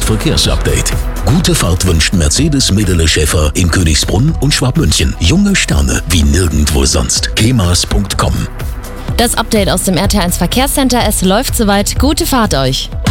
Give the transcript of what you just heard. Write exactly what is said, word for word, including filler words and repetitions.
Verkehrsupdate. Gute Fahrt wünscht Mercedes Medele Schäfer in Königsbrunn und Schwabmünchen. Junge Sterne wie nirgendwo sonst. kemas punkt com. Das Update aus dem R T eins Verkehrscenter. Es läuft soweit. Gute Fahrt euch.